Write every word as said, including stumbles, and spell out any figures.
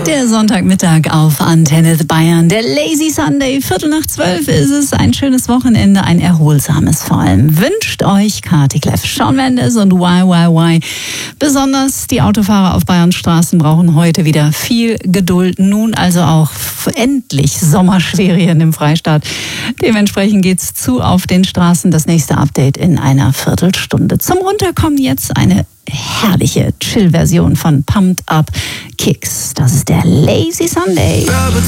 Der Sonntagmittag auf Antenne Bayern. Der Lazy Sunday, Viertel nach zwölf ist es. Ein schönes Wochenende, ein erholsames vor allem. Wünscht euch Kati Kleff, Shawn Mendes und Y Y Y. Besonders die Autofahrer auf Bayerns Straßen brauchen heute wieder viel Geduld. Nun also auch endlich Sommerferien im Freistaat. Dementsprechend geht's zu auf den Straßen. Das nächste Update in einer Viertelstunde. Zum Runterkommen jetzt eine herrliche Chill-Version von Pumped Up Kicks. Das ist der Lazy Sunday. Rabbits